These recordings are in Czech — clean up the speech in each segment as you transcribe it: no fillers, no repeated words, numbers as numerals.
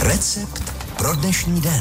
Recept pro dnešní den.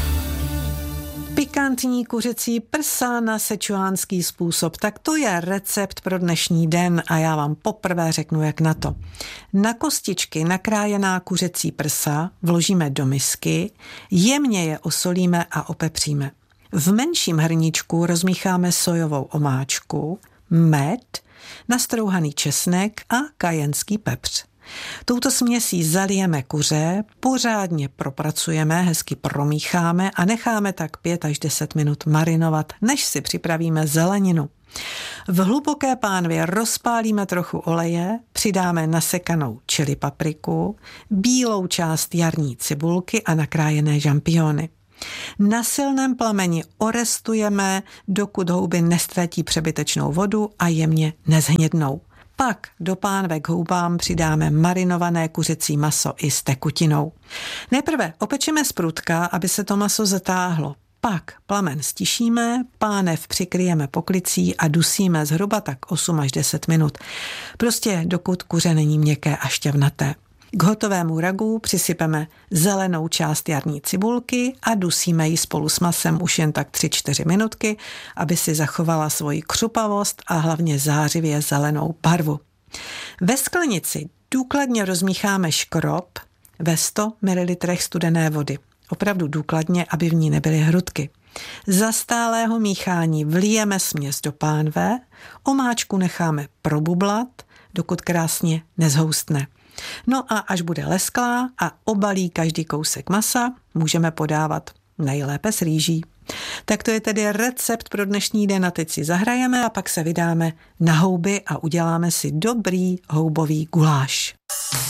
Pikantní kuřecí prsa na sečuánský způsob. Tak to je recept pro dnešní den a já vám poprvé řeknu, jak na to. Na kostičky nakrájená kuřecí prsa vložíme do misky, jemně je osolíme a opepříme. V menším hrníčku rozmícháme sojovou omáčku, med, nastrouhaný česnek a kajenský pepř. Touto směsí zalijeme kuře, pořádně propracujeme, hezky promícháme a necháme tak 5 až 10 minut marinovat, než si připravíme zeleninu. V hluboké pánvě rozpálíme trochu oleje, přidáme nasekanou chili papriku, bílou část jarní cibulky a nakrájené žampiony. Na silném plameni orestujeme, dokud houby neztratí přebytečnou vodu a jemně nezhnědnou. Pak do pánve k houbám přidáme marinované kuřecí maso i s tekutinou. Nejprve opečeme z prutka, aby se to maso zatáhlo. Pak plamen stišíme, pánev přikryjeme poklicí a dusíme zhruba tak 8 až 10 minut. Prostě dokud kuře není měkké a šťavnaté. K hotovému ragu přisypeme zelenou část jarní cibulky a dusíme ji spolu s masem už jen tak 3-4 minutky, aby si zachovala svoji křupavost a hlavně zářivě zelenou barvu. Ve sklenici důkladně rozmícháme škrob ve 100 ml studené vody. Opravdu důkladně, aby v ní nebyly hrudky. Za stálého míchání vlijeme směs do pánve, omáčku necháme probublat, dokud krásně nezhoustne. No a až bude lesklá a obalí každý kousek masa, můžeme podávat nejlépe s rýží. Tak to je tedy recept pro dnešní den a teď si zahrajeme a pak se vydáme na houby a uděláme si dobrý houbový guláš.